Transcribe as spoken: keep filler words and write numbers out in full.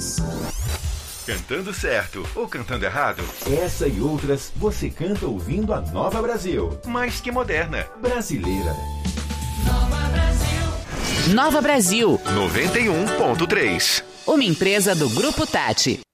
Cantando certo ou cantando errado? Essa e outras você canta ouvindo a Nova Brasil. Mais que moderna. Brasileira. Nova Brasil. Nova Brasil. noventa e um ponto três. Uma empresa do Grupo Tati.